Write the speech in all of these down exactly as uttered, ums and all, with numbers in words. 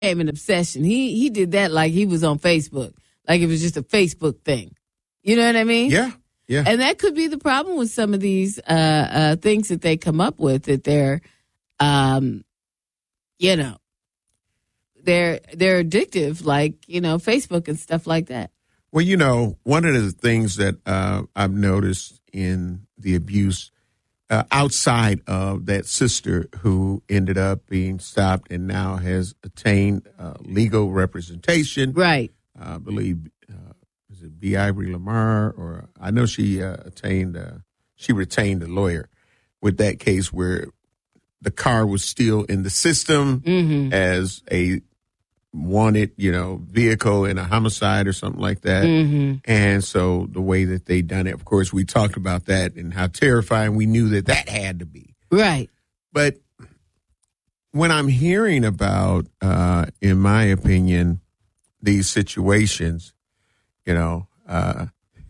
became an obsession. He he did that like he was on Facebook, like it was just a Facebook thing. You know what I mean? Yeah, yeah. And that could be the problem with some of these uh, uh, things that they come up with, that they're, um, you know, they're they're addictive, like, you know, Facebook and stuff like that. Well, you know, one of the things that uh, I've noticed in the abuse uh, outside of that sister who ended up being stopped and now has attained uh, legal representation. Right. Uh, I believe, uh, is it B. Ivory Lamar? Or I know she uh, attained, uh, she retained a lawyer with that case where the car was still in the system mm-hmm. as a wanted, you know, vehicle in a homicide or something like that. Mm-hmm. And so the way that they done it, of course, we talked about that and how terrifying we knew that that had to be. Right. But when I'm hearing about, uh, in my opinion, these situations, you know, uh,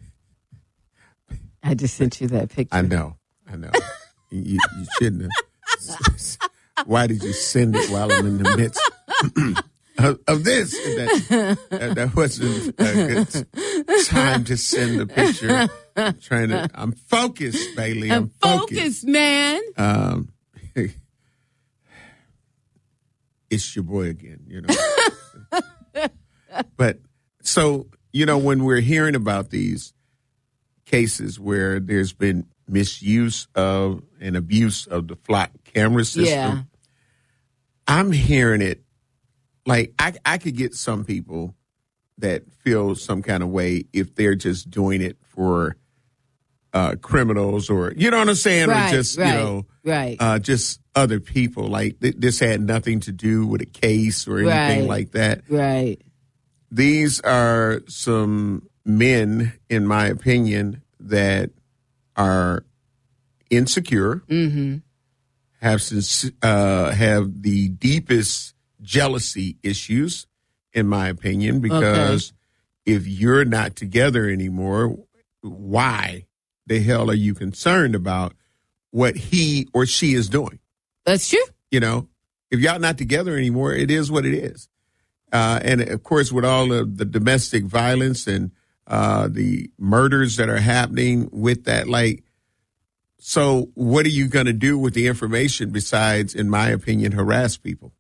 I just sent you that picture. I know, I know. you, you shouldn't have. Why did you send it while I'm in the midst of, of this? That, that, that wasn't a good time to send the picture. I'm trying to. I'm focused, Bailey. I'm, I'm focused, focused, man. Um, it's your boy again, you know. But so, you know, when we're hearing about these cases where there's been misuse of and abuse of the flock camera system, Yeah. I'm hearing it like I, I could get some people that feel some kind of way if they're just doing it for uh, criminals or, you know what I'm saying? Right, or just, right, you know, right. uh, just other people. Like th- this had nothing to do with a case or anything Right. like that. Right. These are some men, in my opinion, that are insecure, Mm-hmm. have since, uh, have the deepest jealousy issues, in my opinion, because if you're not together anymore, why the hell are you concerned about what he or she is doing? That's true. You know, if y'all not together anymore, it is what it is. Uh, and of course, with all of the domestic violence and uh, the murders that are happening with that, like, so what are you going to do with the information besides, in my opinion, harass people?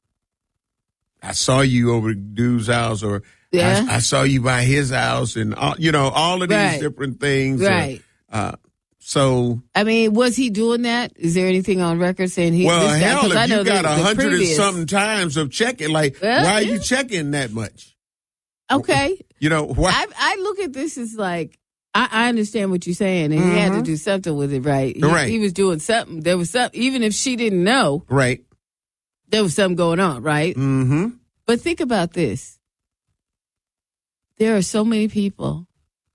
I saw you over dude's house, or Yeah. I, I saw you by his house, and all, you know, all of these Right. different things. Right. Uh, so, I mean, was he doing that? Is there anything on record saying he? well, this guy, hell, 'cause I if know you got the- a the hundred and previous- something times of checking, like, Well, why are yeah. you checking that much? Okay. You know, why? I, I look at this as like, I, I understand what you're saying, and he had to do something with it, right? He, Right. He was doing something. There was something, even if she didn't know, Right. there was something going on, right? Mm-hmm. But think about this. There are so many people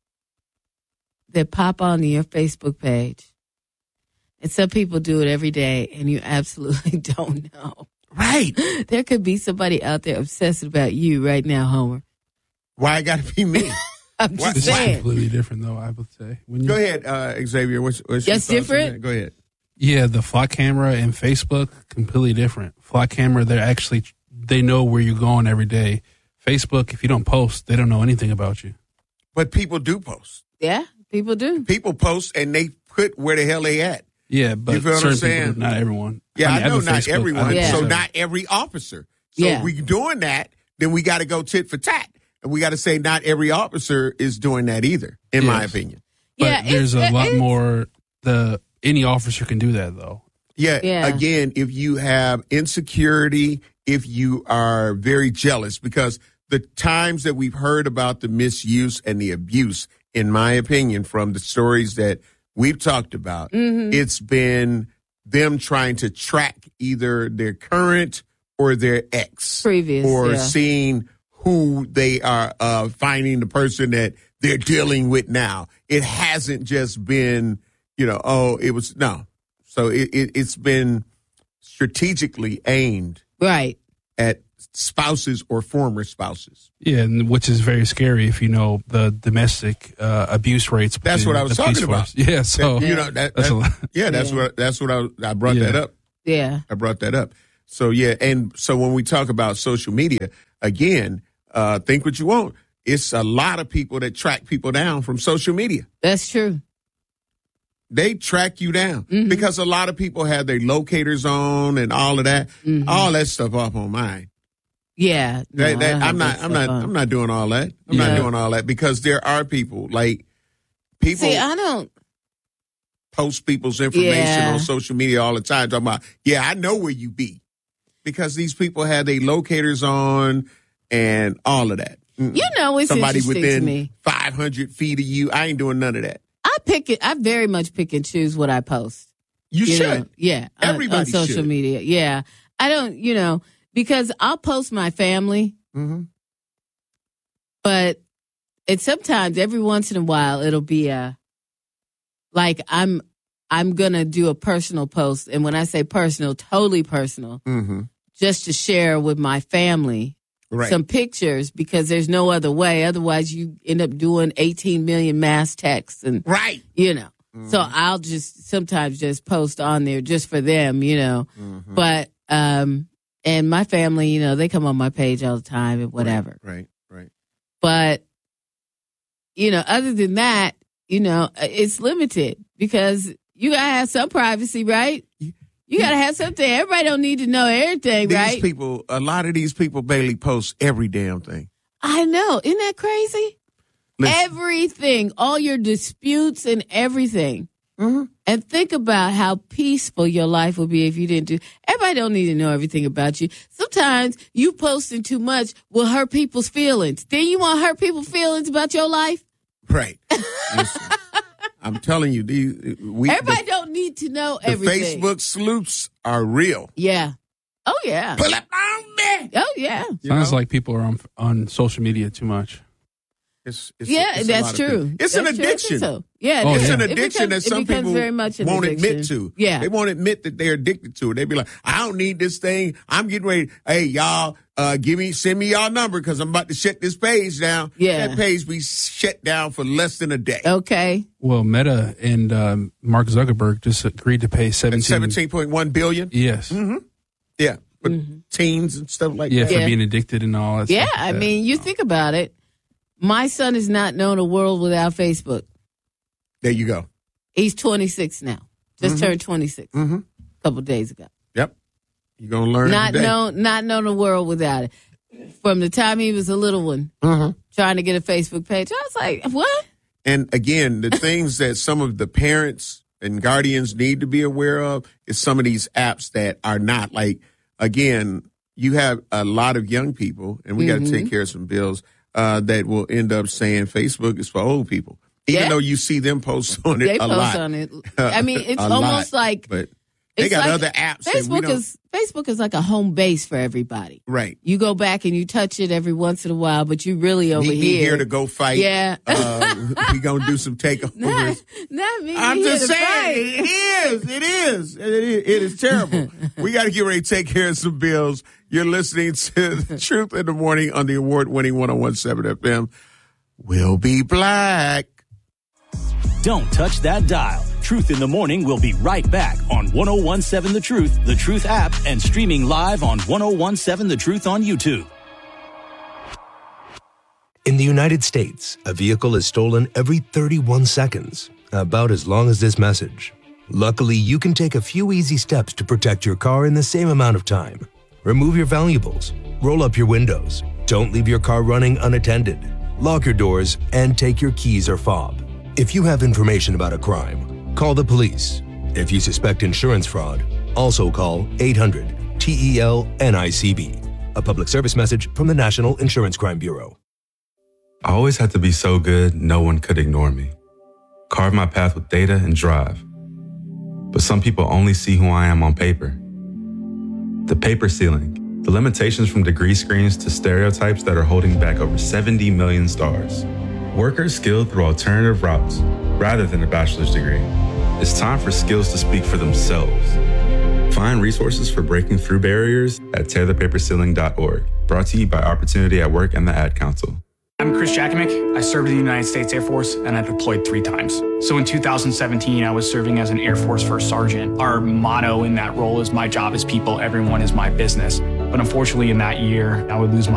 that pop onto your Facebook page. And some people do it every day, and you absolutely don't know. Right. There could be somebody out there obsessed about you right now, Homer. Why it got to be me? I'm What- just It's saying. completely different, though, I would say. When you, Go ahead, uh, Xavier. What's, what's your That's thoughts on different? that? Go ahead. Yeah, the flock camera and Facebook, completely different. Flock camera, they're actually, they know where you're going every day. Facebook, if you don't post, they don't know anything about you. But people do post. Yeah, people do. People post and they put where the hell they at. Yeah, but You feel what I'm certain saying? people, not everyone. Yeah, I, mean, know have a not Facebook, everyone. I Yeah. So have- not every officer. So Yeah. if we doing that, then we got to go tit for tat. And we got to say not every officer is doing that either, in my Yes. opinion. But Yeah, there's it's- a lot it's- more, the any officer can do that, though. Yeah, Yeah. again, if you have insecurity, if you are very jealous, because the times that we've heard about the misuse and the abuse, in my opinion, from the stories that we've talked about, Mm-hmm. it's been them trying to track either their current or their ex. Previous, Or yeah. seeing who they are, uh, finding the person that they're dealing with now. It hasn't just been, you know, oh, it was, no. So it, it, it's been strategically aimed Right. at spouses or former spouses. Yeah, and which is very scary if you know the domestic uh, abuse rates. That's within what I was the police talking about. force. Yeah, so That- you know, that, that's that- a lot. yeah, that's Yeah. what, that's what I, I brought Yeah. that up. Yeah. I brought that up. So, yeah. And so when we talk about social media, again, uh, think what you want. It's a lot of people that track people down from social media. That's true. They track you down Mm-hmm. because a lot of people have their locators on and all of that. Mm-hmm. All that stuff off on mine. Yeah. No, That- that- I I'm have not. that I'm not. stuff on. I'm not doing all that. I'm Yeah. not doing all that because there are people like people See, I don't. post people's information Yeah. on social media all the time. Talking about, yeah, I know where you be because these people have their locators on and all of that. Mm. You know, it's Somebody interesting within to me. five hundred feet of you. I ain't doing none of that. I pick it. I very much pick and choose what I post. You, You should. know, yeah. on- on, Everybody social should. media. Yeah. I don't, you know, because I'll post my family, Mm-hmm. but it's sometimes every once in a while it'll be a, like I'm, I'm going to do a personal post. And when I say personal, totally personal, Mm-hmm. just to share with my family Right. some pictures because there's no other way. Otherwise you end up doing eighteen million mass texts and, right. you know. Mm-hmm. So I'll just sometimes just post on there just for them, you know. Mm-hmm. But um and my family, you know, they come on my page all the time and whatever. Right. Right. But you know, other than that, you know, it's limited because you gotta have some privacy, right? You gotta have something. Everybody don't need to know everything, These right? people, a lot of these people barely post every damn thing. I know. Isn't that crazy? Listen. Everything, all your disputes and everything. Mm-hmm. And think about how peaceful your life would be if you didn't do. Everybody don't need to know everything about you. Sometimes you posting too much will hurt people's feelings. Then you want to hurt people's feelings about your life? Right. Listen, I'm telling you, these we Everybody the, don't need to know the everything. Facebook sleuths are real. Yeah. Oh yeah. Pull up on me. Oh yeah. You Sounds know? like people are on on social media too much. It's, it's Yeah, it's a that's lot of true. things. It's That's an true. I think addiction. so. Yeah, Oh, it It's is. an It addiction becomes- that some it becomes people very much an won't addiction. admit to. Yeah. They won't admit that they're addicted to it. They be like, I don't need this thing. I'm getting ready. Hey, y'all, uh, give me, send me y'all number because I'm about to shut this page down. Yeah. That page be shut down for less than a day. Okay. Well, Meta and um, Mark Zuckerberg just agreed to pay seventeen. seventeen point one billion. Yes. Mm-hmm. Yeah. But Mm-hmm. teens and stuff like Yeah, that. for Yeah. being addicted and all that. Yeah, stuff like I that. mean, you think about it. My son has not known a world without Facebook. There you go. He's twenty-six now. Just Mm-hmm. turned twenty-six Mm-hmm. a couple days ago. Yep. You're going to learn Not every day. known, not known a world without it. From the time he was a little one, Mm-hmm. trying to get a Facebook page, I was like, "What?" And again, the things that some of the parents and guardians need to be aware of is some of these apps that are not like, again, you have a lot of young people, and we got to Mhm. take care of some bills uh, that will end up saying Facebook is for old people, even Yeah. though you see them post on it They a post lot. on it. I mean, it's A almost lot, like but they it's got like other apps. that we Facebook don't- is Facebook is like a home base for everybody. right. You go back and you touch it every once in a while, but you really over Meet me here. here to go fight. Yeah. uh, we gonna do some takeovers. not, not me. I'm here just to saying, fight. it is, it is, it is, it is terrible. We got to get ready to take care of some bills. You're listening to The Truth in the Morning on the award-winning one oh one point seven F M. We'll be black. Don't touch that dial. Truth in the Morning will be right back on one oh one point seven The Truth, The Truth app, and streaming live on one oh one point seven The Truth on YouTube. In the United States, a vehicle is stolen every thirty-one seconds, about as long as this message. Luckily, you can take a few easy steps to protect your car in the same amount of time. Remove your valuables, roll up your windows, don't leave your car running unattended, lock your doors, and take your keys or fob. If you have information about a crime, call the police. If you suspect insurance fraud, also call eight hundred T E L N I C B. A public service message from the National Insurance Crime Bureau. I always had to be so good, no one could ignore me. Carve my path with data and drive. But some people only see who I am on paper. The paper ceiling, the limitations from degree screens to stereotypes that are holding back over seventy million stars. Workers skilled through alternative routes rather than a bachelor's degree. It's time for skills to speak for themselves. Find resources for breaking through barriers at tear the paper ceiling dot org. Brought to you by Opportunity at Work and the Ad Council. I'm Chris Jakimick. I served in the United States Air Force and I deployed three times. So in two thousand seventeen, I was serving as an Air Force First Sergeant. Our motto in that role is my job is people, everyone is my business. But unfortunately in that year, I would lose my